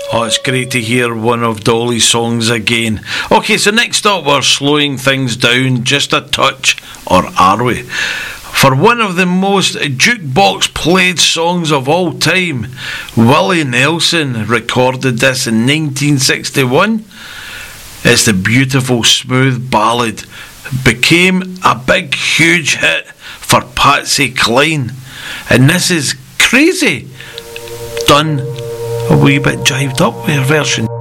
Oh, it's great to hear one of Dolly's songs again. Okay, so next up we're slowing things down just a touch, or are we? For one of the most jukebox played songs of all time, Willie Nelson recorded this in 1961. It's the beautiful Smooth Ballad. It became a big, huge hit for Patsy Cline. And this is Crazy, done a wee bit jived up with her version.